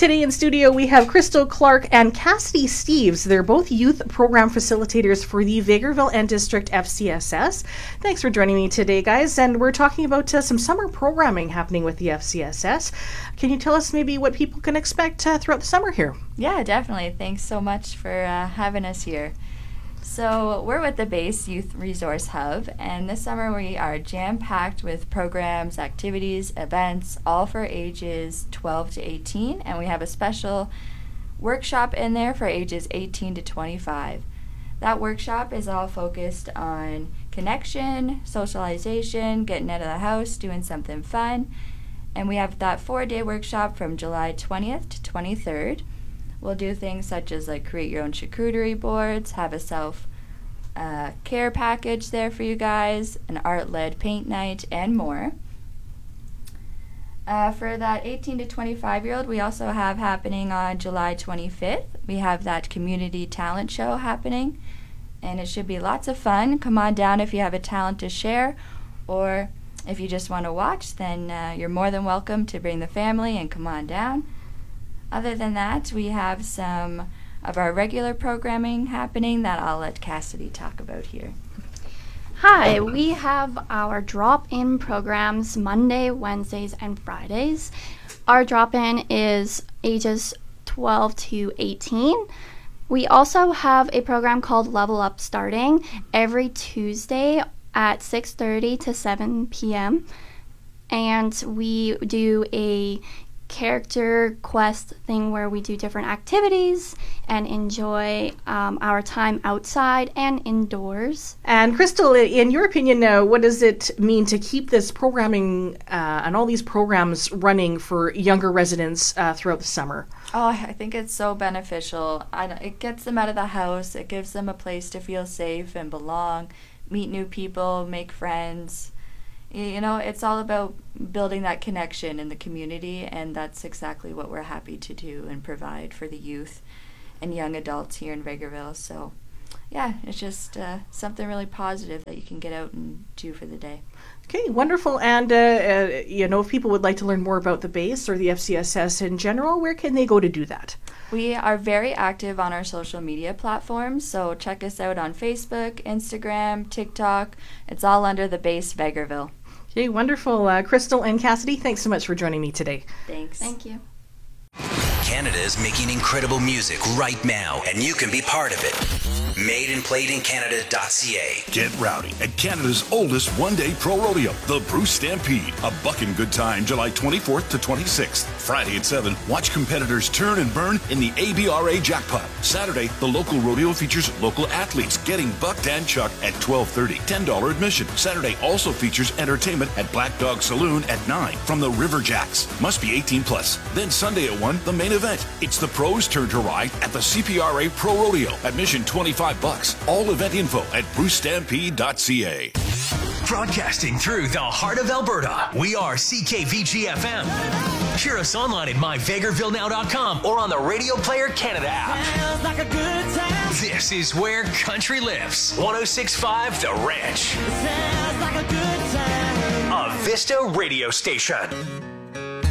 Today in studio, we have Crystal Clark and Cassidy Steves. They're both youth program facilitators for the Vegreville and District FCSS. Thanks for joining me today, guys. And we're talking about some summer programming happening with the FCSS. Can you tell us maybe what people can expect throughout the summer here? Yeah, definitely. Thanks so much for having us here. So we're with the Base Youth Resource Hub, and this summer we are jam-packed with programs, activities, events, all for ages 12 to 18, and we have a special workshop in there for ages 18 to 25. That workshop is all focused on connection, socialization, getting out of the house, doing something fun, and we have that 4-day workshop from July 20th to 23rd. We'll do things such as like create your own charcuterie boards, have a self-care package there for you guys, an art-led paint night, and more. For that 18 to 25-year-old, we also have happening on July 25th. We have that community talent show happening, and it should be lots of fun. Come on down if you have a talent to share, or if you just want to watch, then you're more than welcome to bring the family and come on down. Other than that, we have some of our regular programming happening that I'll let Cassidy talk about here. Hi, we have our drop-in programs Monday, Wednesdays, and Fridays. Our drop-in is ages 12 to 18. We also have a program called Level Up starting every Tuesday at 6:30 to 7 p.m. And we do a character quest thing where we do different activities and enjoy our time outside and indoors. And Crystal, in your opinion, what does it mean to keep this programming and all these programs running for younger residents throughout the summer? Oh, I think it's so beneficial. It gets them out of the house. It gives them a place to feel safe and belong, meet new people, make friends. You know, it's all about building that connection in the community, and that's exactly what we're happy to do and provide for the youth and young adults here in Vegreville. So, yeah, it's just something really positive that you can get out and do for the day. Okay, wonderful. And, if people would like to learn more about the Base or the FCSS in general, where can they go to do that? We are very active on our social media platforms, so check us out on Facebook, Instagram, TikTok. It's all under the Base Vegreville. Okay, wonderful. Crystal and Cassidy, thanks so much for joining me today. Thanks. Thank you. Canada's making incredible music right now, and you can be part of it. MadeandPlayedInCanada.ca. Get rowdy at Canada's oldest one-day pro rodeo, the Bruce Stampede. A bucking good time, July 24th to 26th. Friday at 7, watch competitors turn and burn in the ABRA jackpot. Saturday, the local rodeo features local athletes getting bucked and chucked at 12:30. $10 admission. Saturday also features entertainment at Black Dog Saloon at 9 from the River Jacks. Must be 18 plus. Then Sunday at 1, the main event. It's the pros' turn to ride at the CPRA Pro Rodeo. Admission $25. All event info at brucestampede.ca. Broadcasting through the heart of Alberta, we are CKVG-FM. Hear us online at myvegrevillenow.com or on the Radio Player Canada app. Like a good time. This is where country lives. 106.5 The Ranch. Like a good time. A Vista radio station.